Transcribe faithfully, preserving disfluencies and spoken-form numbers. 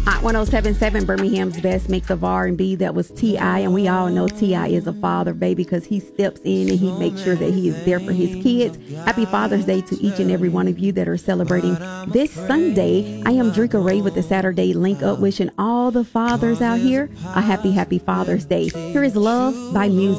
Hot one oh seven point seven, Birmingham's best mix of R and B. That was T I, and we all know T I is a father, baby, because he steps in and he makes sure that he is there for his kids. Happy Father's Day to each and every one of you that are celebrating this Sunday. I am Drika Ray with the Saturday Link Up, wishing all the fathers out here a happy, happy Father's Day. Here is Love by Music.